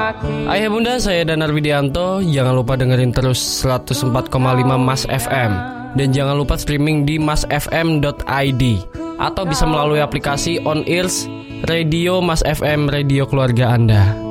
Ayah bunda, saya Danar Widianto. Jangan lupa dengerin terus 104,5 Mas FM. Dan jangan lupa streaming di masfm.id atau bisa melalui aplikasi On Ears Radio Mas FM, radio keluarga Anda.